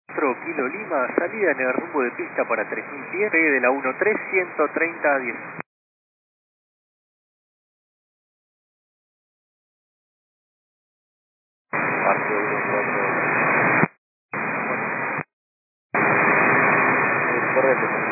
Kilo Lima, salida en el rumbo de pista para 3000 pies, pegue de la 13, 130 a 10. Marco 14. Correcto.